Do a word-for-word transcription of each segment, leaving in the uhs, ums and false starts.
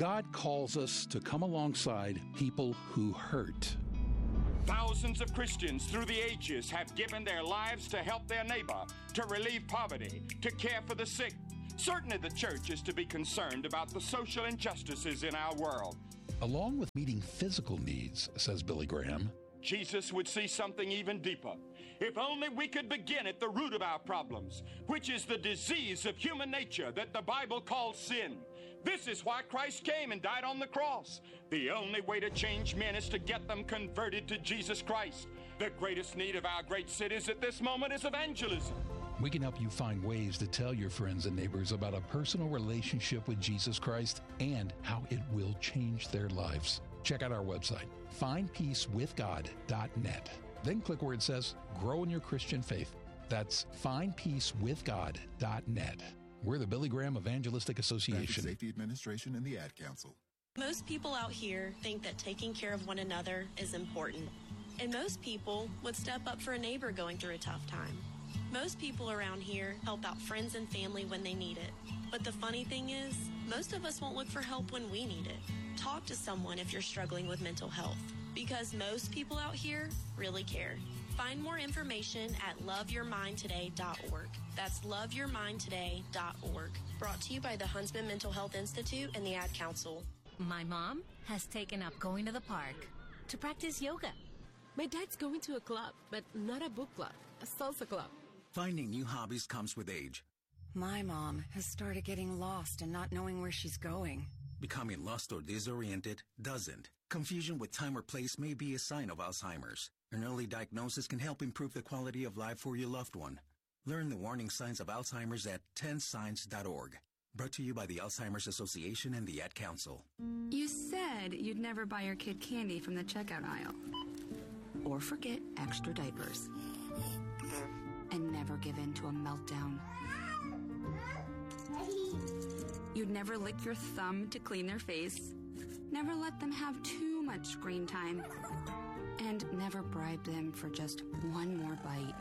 God calls us to come alongside people who hurt. Thousands of Christians through the ages have given their lives to help their neighbor, to relieve poverty, to care for the sick. Certainly the church is to be concerned about the social injustices in our world. Along with meeting physical needs, says Billy Graham, Jesus would see something even deeper. If only we could begin at the root of our problems, which is the disease of human nature that the Bible calls sin. This is why Christ came and died on the cross. The only way to change men is to get them converted to Jesus Christ. The greatest need of our great cities at this moment is evangelism. We can help you find ways to tell your friends and neighbors about a personal relationship with Jesus Christ and how it will change their lives. Check out our website, find peace with god dot net. Then click where it says, Grow in Your Christian Faith. That's find peace with god dot net. We're the Billy Graham Evangelistic Association. Traffic Safety Administration and the Ad Council. Most people out here think that taking care of one another is important. And most people would step up for a neighbor going through a tough time. Most people around here help out friends and family when they need it. But the funny thing is, most of us won't look for help when we need it. Talk to someone if you're struggling with mental health, because most people out here really care. Find more information at love your mind today dot org. That's love your mind today dot org. Brought to you by the Huntsman Mental Health Institute and the Ad Council. My mom has taken up going to the park to practice yoga. My dad's going to a club, but not a book club, a salsa club. Finding new hobbies comes with age. My mom has started getting lost and not knowing where she's going. Becoming lost or disoriented doesn't. Confusion with time or place may be a sign of Alzheimer's. An early diagnosis can help improve the quality of life for your loved one. Learn the warning signs of Alzheimer's at ten signs dot org. Brought to you by the Alzheimer's Association and the Ad Council. You said you'd never buy your kid candy from the checkout aisle. Or forget extra diapers. And never give in to a meltdown. You'd never lick your thumb to clean their face. Never let them have too much screen time. And never bribe them for just one more bite.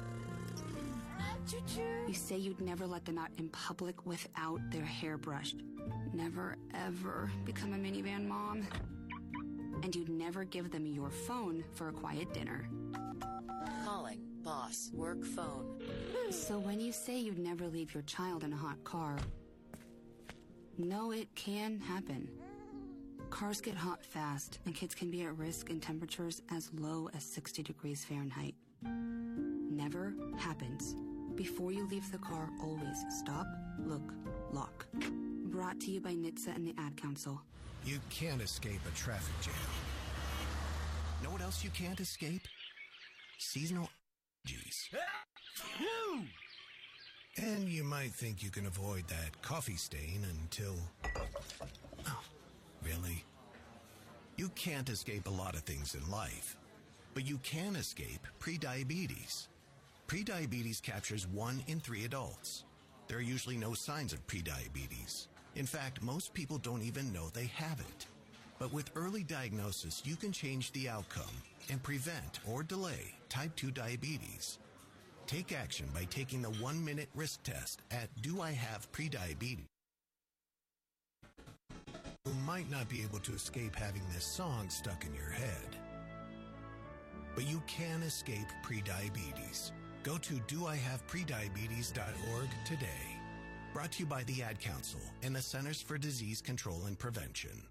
You say you'd never let them out in public without their hair brushed. Never, ever become a minivan mom. And you'd never give them your phone for a quiet dinner. Calling. Boss. Work phone. So when you say you'd never leave your child in a hot car, no, it can happen. Cars get hot fast, and kids can be at risk in temperatures as low as sixty degrees Fahrenheit. Never happens. Before you leave the car, always stop, look, lock. Brought to you by N H T S A and the Ad Council. You can't escape a traffic jam. Know what else you can't escape? Seasonal allergies. And you might think you can avoid that coffee stain until... Oh, really? You can't escape a lot of things in life, but you can escape prediabetes. Prediabetes captures one in three adults. There are usually no signs of prediabetes. In fact, most people don't even know they have it. But with early diagnosis, you can change the outcome and prevent or delay type two diabetes. Take action by taking the one-minute risk test at Do I Have Prediabetes? You might not be able to escape having this song stuck in your head, but you can escape prediabetes. Go to do I have prediabetes dot org today. Brought to you by the Ad Council and the Centers for Disease Control and Prevention.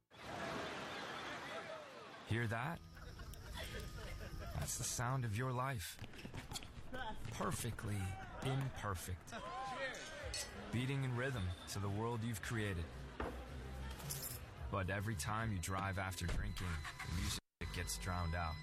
Hear that? That's the sound of your life. Perfectly imperfect. Beating in rhythm to the world you've created. But every time you drive after drinking, the music gets drowned out.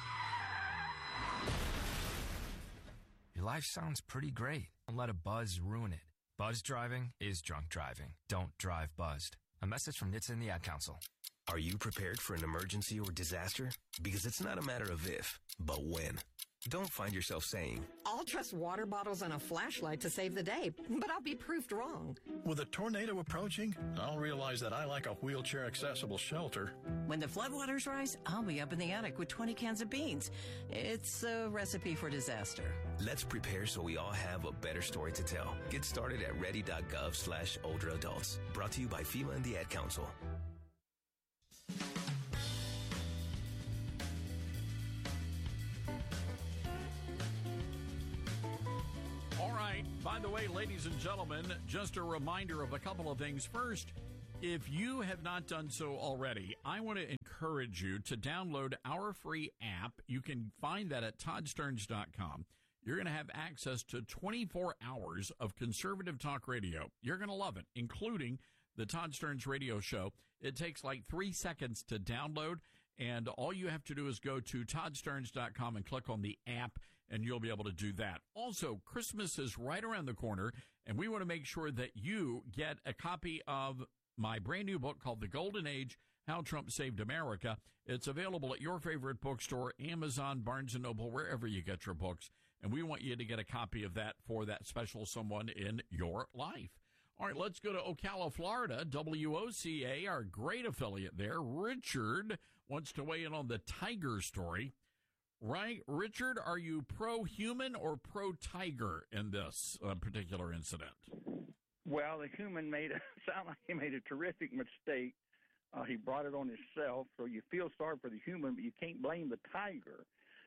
Your life sounds pretty great. Don't let a buzz ruin it. Buzz driving is drunk driving. Don't drive buzzed. A message from N H T S A and the Ad Council. Are you prepared for an emergency or disaster? Because it's not a matter of if, but when. Don't find yourself saying, I'll trust water bottles and a flashlight to save the day, but I'll be proved wrong. With a tornado approaching, I'll realize that I like a wheelchair-accessible shelter. When the floodwaters rise, I'll be up in the attic with twenty cans of beans. It's a recipe for disaster. Let's prepare so we all have a better story to tell. Get started at ready.gov slash older adults. Brought to you by FEMA and the Ad Council. By the way, ladies and gentlemen, just a reminder of a couple of things. First, if you have not done so already, I want to encourage you to download our free app. You can find that at todd stearns dot com. You're going to have access to twenty-four hours of conservative talk radio. You're going to love it, including the Todd Stearns Radio Show. It takes like three seconds to download, and all you have to do is go to todd stearns dot com and click on the app, and you'll be able to do that. Also, Christmas is right around the corner, and we want to make sure that you get a copy of my brand new book called The Golden Age, How Trump Saved America. It's available at your favorite bookstore, Amazon, Barnes and Noble, wherever you get your books. And we want you to get a copy of that for that special someone in your life. All right, let's go to Ocala, Florida. W O C A, our great affiliate there. Richard wants to weigh in on the tiger story. Right, Richard, are you pro-human or pro-tiger in this uh, particular incident? Well, the human made a sound like he made a terrific mistake. Uh, he brought it on himself, so you feel sorry for the human, but you can't blame the tiger.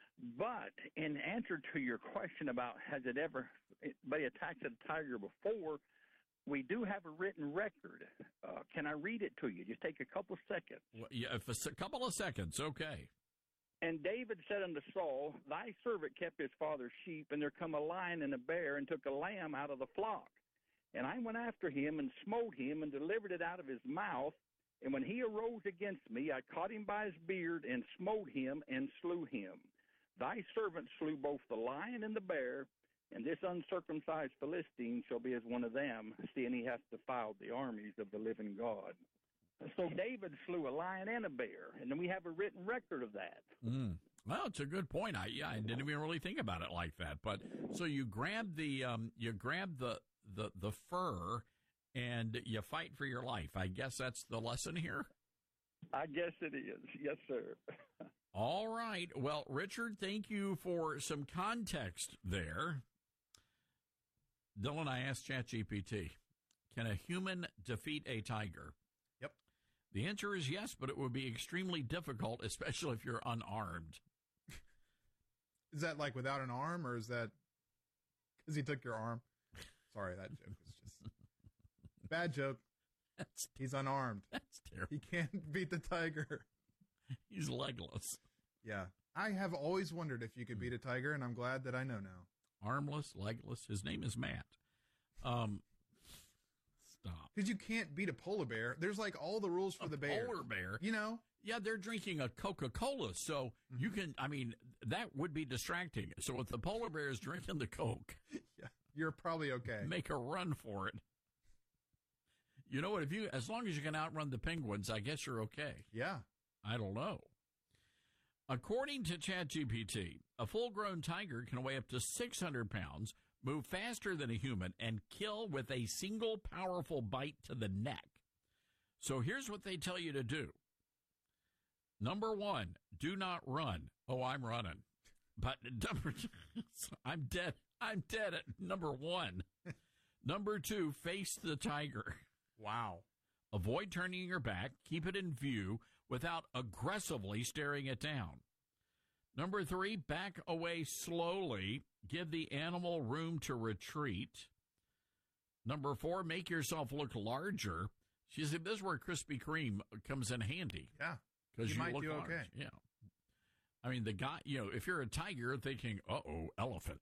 But in answer to your question about has it ever been attacked a tiger before, we do have a written record. Uh, can I read it to you? Just take a couple seconds. Well, yeah, if a couple of seconds, okay. And David said unto Saul, Thy servant kept his father's sheep, and there come a lion and a bear, and took a lamb out of the flock. And I went after him, and smote him, and delivered it out of his mouth. And when he arose against me, I caught him by his beard, and smote him, and slew him. Thy servant slew both the lion and the bear, and this uncircumcised Philistine shall be as one of them, seeing he hath defiled the armies of the living God. So David slew a lion and a bear, and then we have a written record of that. Mm. Well, it's a good point. I yeah, I didn't even really think about it like that. But so you grab the um, you grab the, the the fur, and you fight for your life. I guess that's the lesson here. I guess it is. Yes, sir. All right. Well, Richard, thank you for some context there. Dylan, I asked ChatGPT, can a human defeat a tiger? Yep. The answer is yes, but it would be extremely difficult, especially if you're unarmed. Is that like without an arm, or is that because he took your arm? Sorry, that joke was just bad joke. That's, He's unarmed. That's terrible. He can't beat the tiger. He's legless. Yeah. I have always wondered if you could beat a tiger, and I'm glad that I know now. Armless, legless. His name is Matt. Um, stop. Because you can't beat a polar bear. There's like all the rules for a the bear. Polar bear. You know? Yeah, they're drinking a Coca-Cola, so mm-hmm. you can, I mean, that would be distracting. So if the polar bear is drinking the Coke, yeah, you're probably okay. Make a run for it. You know what? If you, as long as you can outrun the penguins, I guess you're okay. Yeah. I don't know. According to ChatGPT, a full-grown tiger can weigh up to six hundred pounds, move faster than a human, and kill with a single powerful bite to the neck. So here's what they tell you to do. Number one, do not run. Oh, I'm running. But number two, I'm dead. I'm dead at number one. Number two, face the tiger. Wow. Avoid turning your back. Keep it in view without aggressively staring it down. Number three, back away slowly. Give the animal room to retreat. Number four, make yourself look larger. She said, this is where Krispy Kreme comes in handy. Yeah. Because you, you might look do large. okay. Yeah. I mean, the guy, you know, if you're a tiger, you're thinking, uh-oh, elephant.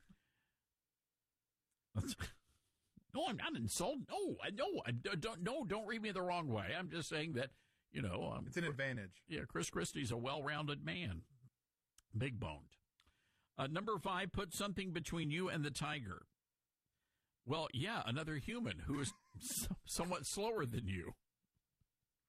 No, I'm not insulting. No, I no, I don't. No, don't read me the wrong way. I'm just saying that, you know, um, it's an advantage. Yeah, Chris Christie's a well-rounded man, big boned. Uh, number five, put something between you and the tiger. Well, yeah, another human who is so, somewhat slower than you.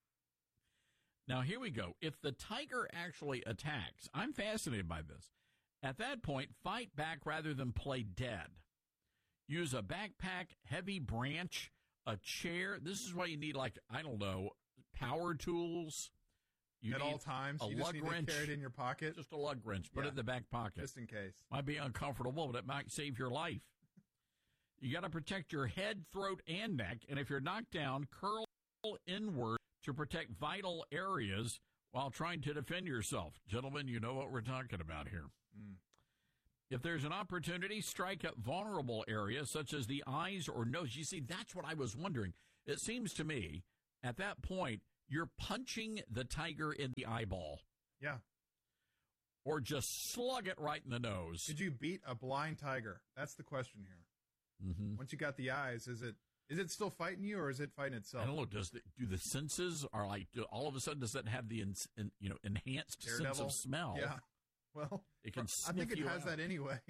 Now here we go. If the tiger actually attacks, I'm fascinated by this. At that point, fight back rather than play dead. Use a backpack, heavy branch, a chair. This is why you need, like, I don't know, power tools. You At all times, a you just lug need wrench. to carry it in your pocket. Just a lug wrench. Put Yeah. it in the back pocket. Just in case. Might be uncomfortable, but it might save your life. You got to protect your head, throat, and neck. And if you're knocked down, curl inward to protect vital areas while trying to defend yourself. Gentlemen, you know what we're talking about here. Mm. If there's an opportunity, strike at vulnerable areas such as the eyes or nose. You see, that's what I was wondering. It seems to me, at that point, you're punching the tiger in the eyeball. Yeah. Or just slug it right in the nose. Did you beat a blind tiger? That's the question here. Mm-hmm. Once you got the eyes, is it is it still fighting you, or is it fighting itself? I don't know. Does the, do the senses are like do, all of a sudden does that have the in, in, you know enhanced Daredevil? sense of smell? Yeah. Well, it can. I think it you has out. that anyway.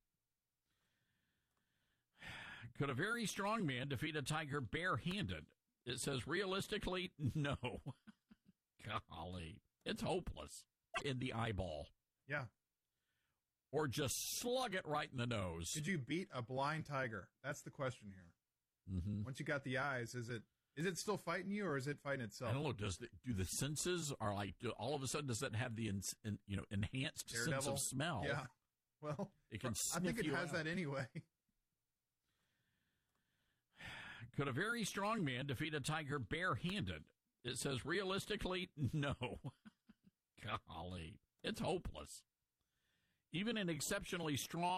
Could a very strong man defeat a tiger barehanded? It says realistically, no. Golly, it's hopeless. In the eyeball. Yeah. Or just slug it right in the nose. Did you beat a blind tiger? That's the question here. Mm-hmm. Once you got the eyes, is it is it still fighting you, or is it fighting itself? I don't know. Does the, do the senses are like do, all of a sudden does that have the in, in, you know enhanced Daredevil? sense of smell? Yeah. Well, it can. I think it you has out. that anyway. Could a very strong man defeat a tiger barehanded? It says realistically, no. Golly, it's hopeless. Even an exceptionally strong